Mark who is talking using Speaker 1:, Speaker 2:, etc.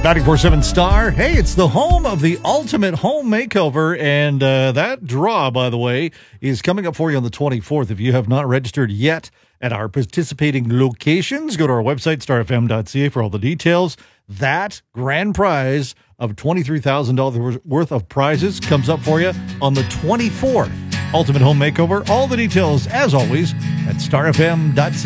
Speaker 1: 94.7 Star. Hey, it's the home of the ultimate home makeover, and that draw, by the way, is coming up for you on the 24th. If you have not registered yet at our participating locations, go to our website, starfm.ca, for all the details. That grand prize of $23,000 worth of prizes comes up for you on the 24th. Ultimate home makeover. All the details, as always, at starfm.ca.